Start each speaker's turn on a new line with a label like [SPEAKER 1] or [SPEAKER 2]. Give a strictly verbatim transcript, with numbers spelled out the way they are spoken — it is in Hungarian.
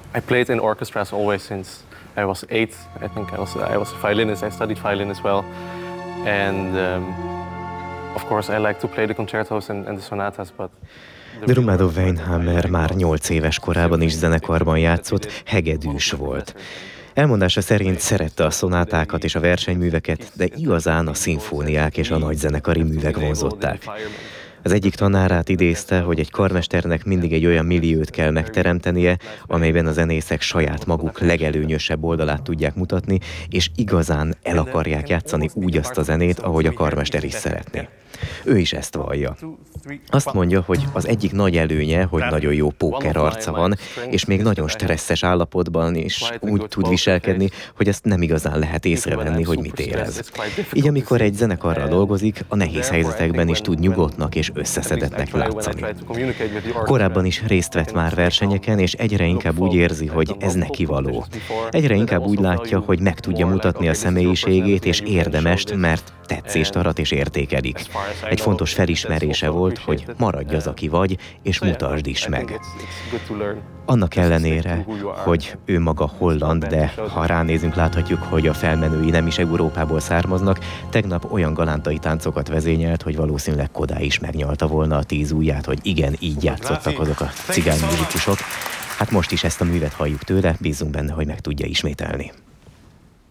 [SPEAKER 1] I played in orchestras always since I was eight. I think I was I was a violinist. I studied violin as well, and um, of course I like to play the concertos and, and the sonatas, but
[SPEAKER 2] De Romano Weinhammer már nyolc éves korában is zenekarban játszott, hegedűs volt. Elmondása szerint szerette a szonátákat és a versenyműveket, de igazán a szimfóniák és a nagyzenekari művek vonzották. Az egyik tanárát idézte, hogy egy karmesternek mindig egy olyan milliót kell megteremtenie, amelyben a zenészek saját maguk legelőnyösebb oldalát tudják mutatni, és igazán el akarják játszani úgy azt a zenét, ahogy a karmester is szeretné. Ő is ezt vallja. Azt mondja, hogy az egyik nagy előnye, hogy nagyon jó póker arca van, és még nagyon stresszes állapotban is úgy tud viselkedni, hogy ezt nem igazán lehet észrevenni, hogy mit érez. Így amikor egy zenekarral dolgozik, a nehéz helyzetekben is tud nyugodtnak és összeszedettnek látszani. Korábban is részt vett már versenyeken, és egyre inkább úgy érzi, hogy ez neki való. Egyre inkább úgy látja, hogy meg tudja mutatni a személyiségét, és érdemest, mert tetszést arat és értékelik. Egy fontos felismerése volt, hogy maradj az, aki vagy, és mutasd is meg. Annak ellenére, hogy ő maga holland, de ha ránézünk, láthatjuk, hogy a felmenői nem is Európából származnak, tegnap olyan galántai táncokat vezényelt, hogy valószínűleg Kodály is megnyalta volna a tíz ujját, hogy igen, így játszottak azok a cigány muzsikusok. Hát most is ezt a művet halljuk tőle, bízunk benne, hogy meg tudja ismételni.